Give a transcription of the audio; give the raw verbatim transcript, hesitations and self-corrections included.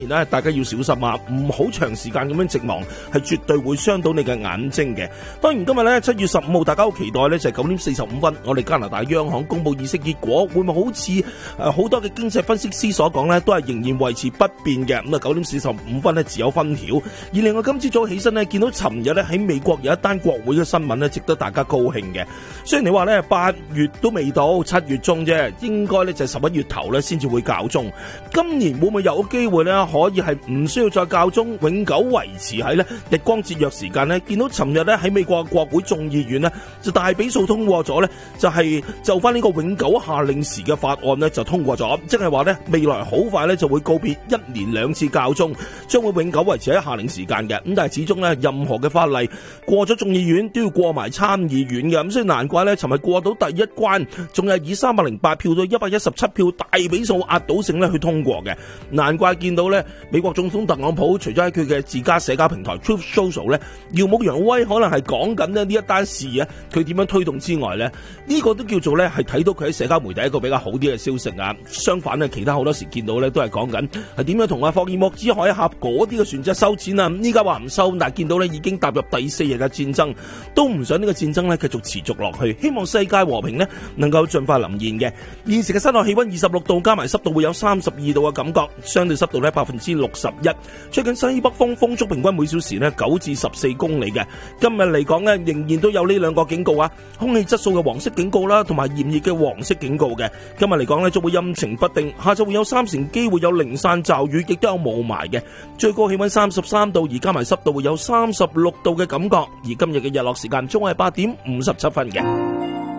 咧，大家要小心啊，唔好長時間咁樣直望，係絕對會傷到你嘅眼睛嘅。當然今日咧七月十五號，大家好期待咧就係九點四十五分，我哋加拿大央行公布議息結果，會唔會好似誒好多嘅經濟分析師所講咧，都係仍然維持不變嘅？咁啊九點四十五分咧自有分曉。而另外今朝早起身咧，見到尋日咧喺美國有一單國會嘅新聞咧，值得大家高興嘅。雖然你話咧八月都未到，七月中啫，應該咧就係十一月頭咧先至會校鐘。今年會唔會有機會咧？可以係唔需要再校鐘，永久維持喺咧日光節約時間咧。見到尋日咧喺美國國會眾議院咧就大比數通過咗咧，就係就翻呢個永久夏令時嘅法案咧就通過咗，即係話咧未來好快咧就會告別一年兩次校鐘，將會永久維持喺夏令時間嘅。咁但係始終咧任何嘅法例過咗眾議院都要過埋參議院嘅，咁所以難怪咧尋日過到第一關，仲係以三百零八票到一百一十七票大比數壓倒性咧去通過嘅。難怪見到咧美國總統特朗普除咗喺佢嘅自家社交平台 Truth Social 咧耀武揚威，可能係講緊咧呢一單事啊，佢點樣推動之外咧，呢、這個都叫做咧係睇到佢喺社交媒體一個比較好啲嘅消息啊。相反咧，其他好多時見到咧都係講緊係點樣同阿霍爾木茲海峽嗰啲嘅船隻收錢啊。依家話唔收，但係見到咧已經踏入第四日嘅戰爭，都唔想呢個戰爭咧繼續持續落去，希望世界和平咧能夠盡快臨現嘅。現時嘅室內氣溫二十六度，加埋濕度會有三十二度嘅感覺，相對濕度咧百分之六十一，吹緊西北風，風速平均每小時咧九至十四公里嘅。今日嚟講咧，仍然都有呢兩個警告啊，空氣質素嘅黃色警告啦，同埋炎熱嘅黃色警告嘅。今日嚟講咧，將會陰晴不定，下晝會有三成機會有零散驟雨，亦都有霧霾嘅。最高氣溫三十三度，而加埋濕度會有三十六度嘅感覺。而今日嘅日落時間將係八點五十七分嘅。